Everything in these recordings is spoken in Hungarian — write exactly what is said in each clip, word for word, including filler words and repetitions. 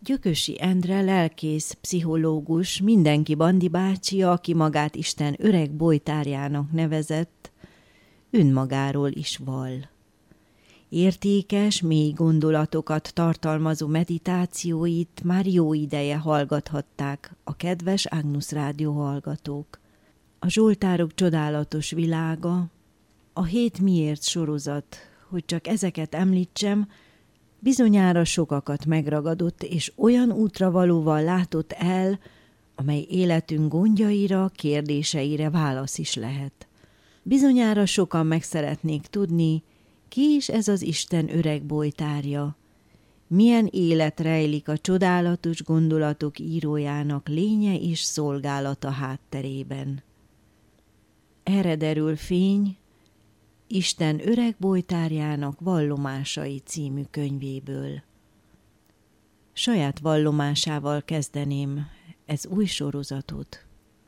Gyökösi Endre lelkész, pszichológus, mindenki Bandi bácsi, aki magát Isten öreg bojtárjának nevezett, önmagáról is vall. Értékes, mély gondolatokat tartalmazó meditációit már jó ideje hallgathatták a kedves Agnus Rádió hallgatók. A Zsoltárok csodálatos világa, a Hét miért sorozat, hogy csak ezeket említsem, bizonyára sokakat megragadott, és olyan útravalóval látott el, amely életünk gondjaira, kérdéseire válasz is lehet. Bizonyára sokan meg szeretnék tudni, ki is ez az Isten öreg bojtárja, milyen élet rejlik a csodálatos gondolatok írójának lénye és szolgálata hátterében. Erre derül fény Isten öreg bojtárjának Vallomásai című könyvéből. Saját vallomásával kezdeném ez új sorozatot.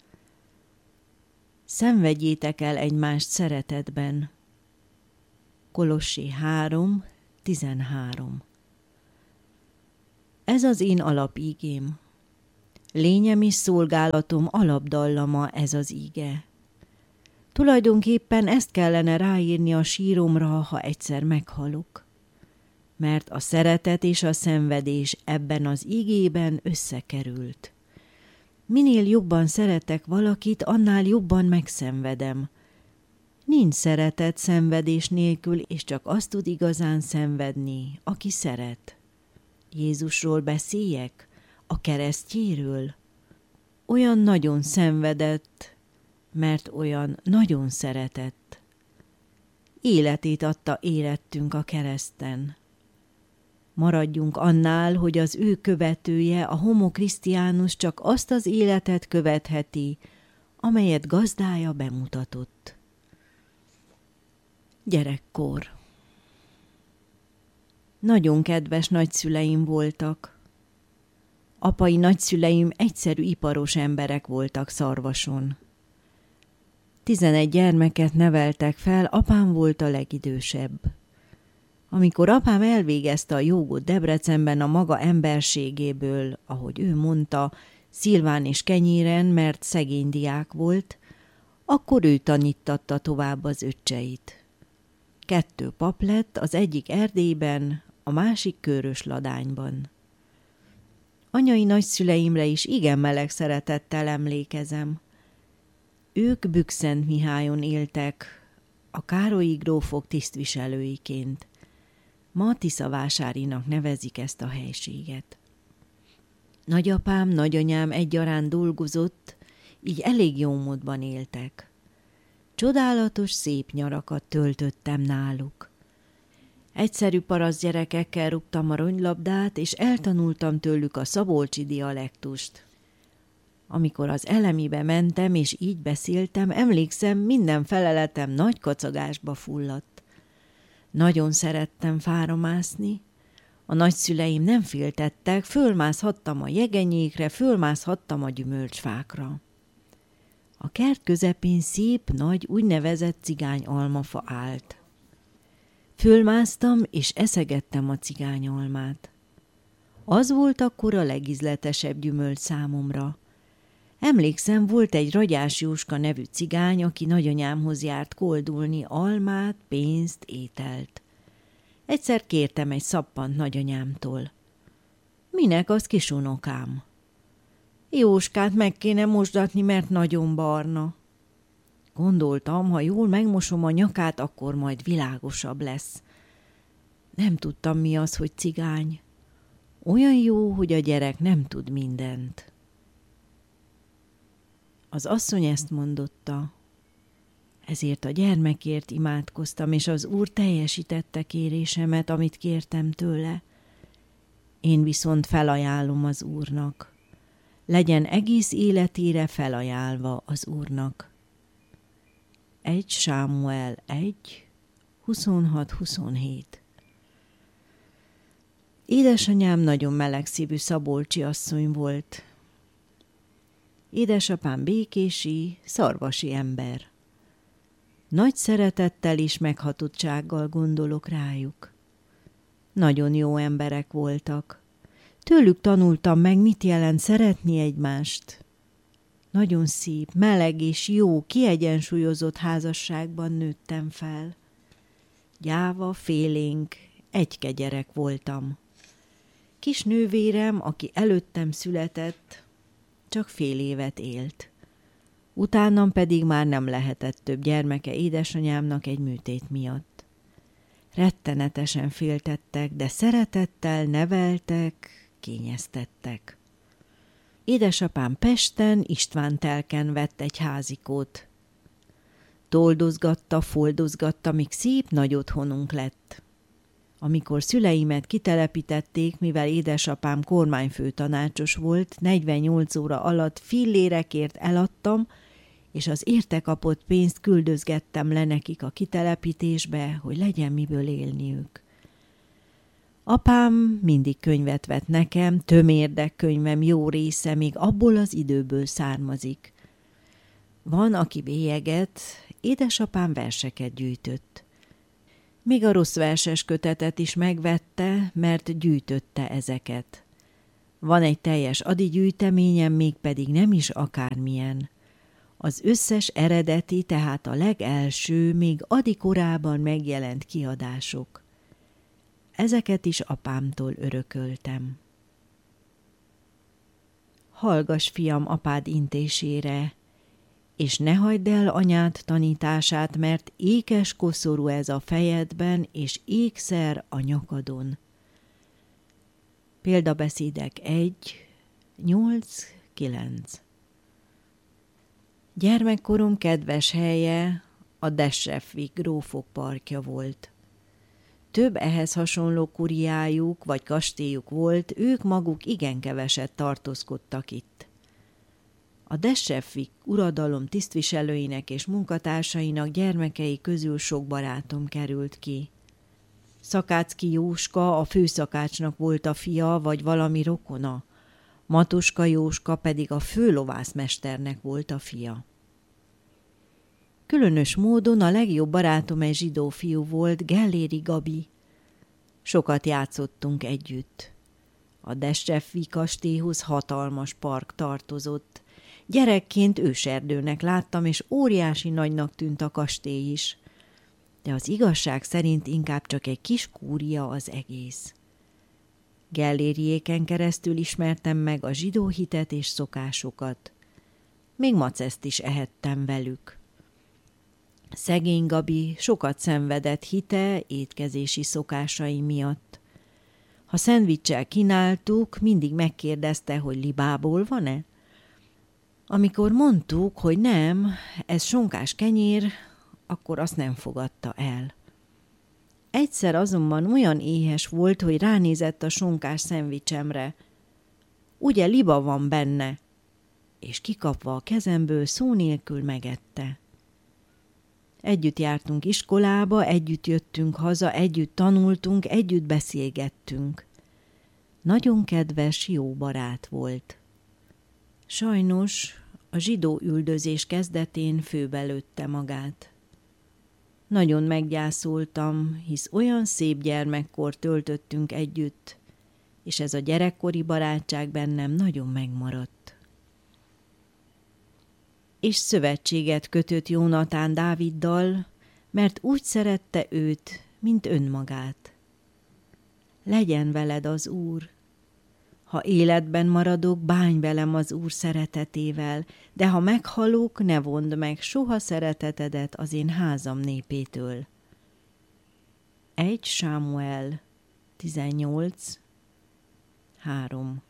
Szenvedjétek el egymást szeretetben. Kolossi három tizenhárom. Ez az én alapígém. Lényem és szolgálatom alapdallama ez az íge. Tulajdonképpen ezt kellene ráírni a síromra, ha egyszer meghalok. Mert a szeretet és a szenvedés ebben az ígében összekerült. Minél jobban szeretek valakit, annál jobban megszenvedem. Nincs szeretet szenvedés nélkül, és csak azt tud igazán szenvedni, aki szeret. Jézusról beszéljek? A keresztjéről? Olyan nagyon szenvedett, mert olyan nagyon szeretett. Életét adta érettünk a kereszten. Maradjunk annál, hogy az ő követője, a Homo Christianus csak azt az életet követheti, amelyet gazdája bemutatott. Gyerekkor. Nagyon kedves nagyszüleim voltak. Apai nagyszüleim egyszerű iparos emberek voltak Szarvason. Tizenegy gyermeket neveltek fel, apám volt a legidősebb. Amikor apám elvégezte a jogot Debrecenben a maga emberségéből, ahogy ő mondta, szilván és kenyéren, mert szegény diák volt, akkor ő tanítatta tovább az öccseit. Kettő pap lett, az egyik Erdélyben, a másik Körösladányban. Anyai nagyszüleimre is igen meleg szeretettel emlékezem. Ők Bükszentmihályon éltek, a Károlyi grófok tisztviselőiként. Ma Tiszavásárinak nevezik ezt a helységet. Nagyapám, nagyanyám egyaránt dolgozott, így elég jó módban éltek. Csodálatos, szép nyarakat töltöttem náluk. Egyszerű paraszt gyerekekkel rúgtam a ronylabdát, és eltanultam tőlük a szabolcsi dialektust. Amikor az elemibe mentem, és így beszéltem, emlékszem, minden feleletem nagy kacagásba fulladt. Nagyon szerettem fára mászni. A nagyszüleim nem féltettek, fölmászhattam a jegenyékre, fölmászhattam a gyümölcsfákra. A kert közepén szép, nagy, úgynevezett cigányalmafa állt. Fölmásztam, és eszegettem a cigányalmát. Az volt akkor a legízletesebb gyümölcs számomra. Emlékszem, volt egy Ragyás Jóska nevű cigány, aki nagyanyámhoz járt koldulni almát, pénzt, ételt. Egyszer kértem egy szappant nagyanyámtól. Minek az, kisunokám? Jóskát meg kéne mosdatni, mert nagyon barna. Gondoltam, ha jól megmosom a nyakát, akkor majd világosabb lesz. Nem tudtam, mi az, hogy cigány. Olyan jó, hogy a gyerek nem tud mindent. Az asszony ezt mondotta. Ezért a gyermekért imádkoztam, és az Úr teljesítette kérésemet, amit kértem tőle. Én viszont felajánlom az Úrnak. Legyen egész életére felajánlva az Úrnak. egy Sámuel egy, huszonhat huszonhét. Édesanyám nagyon melegszívű szabolcsi asszony volt. Édesapám békési, szarvasi ember. Nagy szeretettel és meghatottsággal gondolok rájuk. Nagyon jó emberek voltak. Tőlük tanultam meg, mit jelent szeretni egymást. Nagyon szép, meleg és jó, kiegyensúlyozott házasságban nőttem fel. Gyáva, félénk, egyke gyerek voltam. Kis nővérem, aki előttem született, csak fél évet élt. Utánam pedig már nem lehetett több gyermeke édesanyámnak egy műtét miatt. Rettenetesen féltettek, de szeretettel neveltek, kényeztettek. Édesapám Pesten, Istvántelken vett egy házikót. Toldozgatta, foldozgatta, míg szép nagy otthonunk lett. Amikor szüleimet kitelepítették, mivel édesapám kormányfőtanácsos volt, negyvennyolc óra alatt fillérekért eladtam, és az érte kapott pénzt küldözgettem le nekik a kitelepítésbe, hogy legyen miből élniük. Apám mindig könyvet vett nekem, tömérdek könyvem jó része még abból az időből származik. Van, aki bélyeget, édesapám verseket gyűjtött. Még a rossz verses kötetet is megvette, mert gyűjtötte ezeket. Van egy teljes adi gyűjteményem, mégpedig nem is akármilyen. Az összes eredeti, tehát a legelső, még adi korában megjelent kiadások. Ezeket is apámtól örököltem. Hallgass, fiam, apád intésére, és ne hagyd el anyád tanítását, mert ékes koszorú ez a fejedben, és ékszer a nyakadon. Példabeszédek egy, nyolc, kilenc. Gyermekkorom kedves helye a Dessewig grófok parkja volt. Több ehhez hasonló kuriájuk vagy kastélyuk volt, ők maguk igen keveset tartózkodtak itt. A Dessewig uradalom tisztviselőinek és munkatársainak gyermekei közül sok barátom került ki. Szakácki Jóska a főszakácsnak volt a fia, vagy valami rokona. Matuska Jóska pedig a főlovászmesternek volt a fia. Különös módon a legjobb barátom egy zsidó fiú volt, Gelléri Gabi. Sokat játszottunk együtt. A Dessewig kastélyhoz hatalmas park tartozott. Gyerekként őserdőnek láttam, és óriási nagynak tűnt a kastély is. De az igazság szerint inkább csak egy kis kúria az egész. Gellériéken keresztül ismertem meg a zsidó hitet és szokásokat. Még maceszt is ehettem velük. Szegény Gabi sokat szenvedett hite, étkezési szokásai miatt. Ha szendviccel kínáltuk, mindig megkérdezte, hogy libából van-e? Amikor mondtuk, hogy nem, ez sonkás kenyér, akkor azt nem fogadta el. Egyszer azonban olyan éhes volt, hogy ránézett a sonkás szendvicsemre. Ugye liba van benne? És kikapva a kezemből szó nélkül megette. Együtt jártunk iskolába, együtt jöttünk haza, együtt tanultunk, együtt beszélgettünk. Nagyon kedves, jó barát volt. Sajnos a zsidó üldözés kezdetén főbe lőtte magát. Nagyon meggyászoltam, hisz olyan szép gyermekkor töltöttünk együtt, és ez a gyerekkori barátság bennem nagyon megmaradt. És szövetséget kötött Jónatán Dáviddal, mert úgy szerette őt, mint önmagát. Legyen veled az Úr! Ha életben maradok, bánj velem az Úr szeretetével, de ha meghalok, ne vondd meg soha szeretetedet az én házam népétől. egy Sámuel tizennyolc három.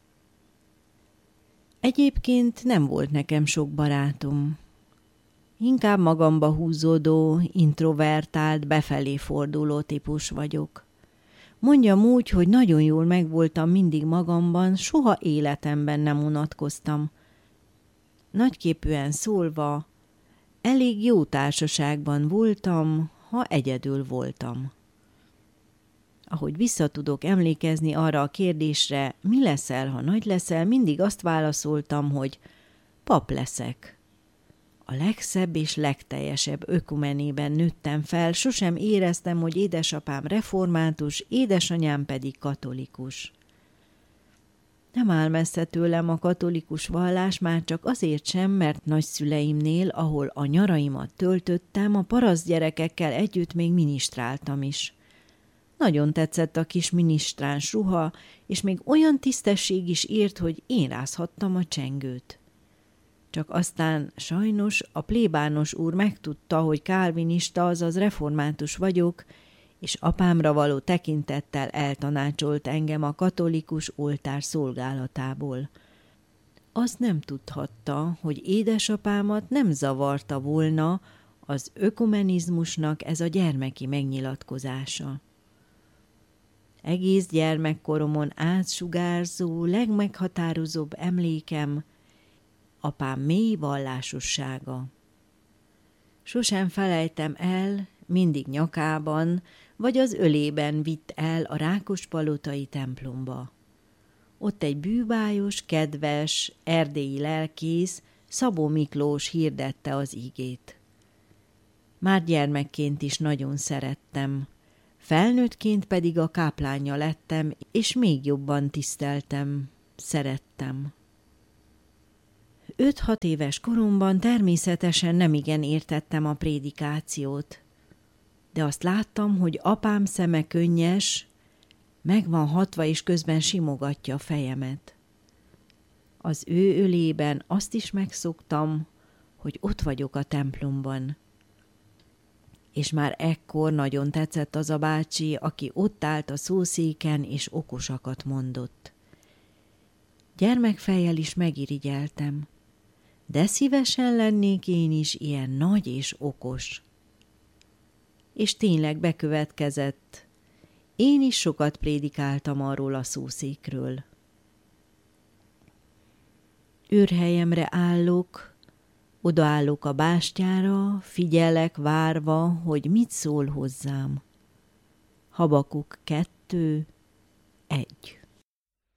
Egyébként nem volt nekem sok barátom. Inkább magamba húzódó, introvertált, befelé forduló típus vagyok. Mondjam úgy, hogy nagyon jól megvoltam mindig magamban, soha életemben nem unatkoztam. Nagyképűen szólva, elég jó társaságban voltam, ha egyedül voltam. Ahogy vissza tudok emlékezni arra a kérdésre, mi leszel, ha nagy leszel, mindig azt válaszoltam, hogy pap leszek. A legszebb és legteljesebb ökumenében nőttem fel, sosem éreztem, hogy édesapám református, édesanyám pedig katolikus. Nem áll messze tőlem a katolikus vallás, már csak azért sem, mert nagyszüleimnél, ahol a nyaraimat töltöttem, a paraszt gyerekekkel együtt még minisztráltam is. Nagyon tetszett a kis minisztráns ruha, és még olyan tisztesség is ért, hogy én rázhattam a csengőt. Csak aztán sajnos a plébános úr megtudta, hogy kálvinista, azaz református vagyok, és apámra való tekintettel eltanácsolt engem a katolikus oltár szolgálatából. Azt nem tudhatta, hogy édesapámat nem zavarta volna az ökumenizmusnak ez a gyermeki megnyilatkozása. Egész gyermekkoromon átsugárzó, legmeghatározóbb emlékem apám mély vallásossága. Sosem felejtem el, mindig nyakában vagy az ölében vitt el a Rákospalotai templomba. Ott egy bűvályos, kedves, erdélyi lelkész, Szabó Miklós hirdette az igét. Már gyermekként is nagyon szerettem, felnőttként pedig a káplánja lettem, és még jobban tiszteltem, szerettem. Öt-hat éves koromban természetesen nemigen értettem a prédikációt, de azt láttam, hogy apám szeme könnyes, meg van hatva és közben simogatja a fejemet. Az ő ölében azt is megszoktam, hogy ott vagyok a templomban. És már ekkor nagyon tetszett az a bácsi, aki ott állt a szószéken és okosakat mondott. Gyermekfejjel is megirigyeltem, de szívesen lennék én is ilyen nagy és okos. És tényleg bekövetkezett. Én is sokat prédikáltam arról a szószékről. Őrhelyemre állok, odaállok a bástyára, figyelek várva, hogy mit szól hozzám. Habakuk kettő, egy.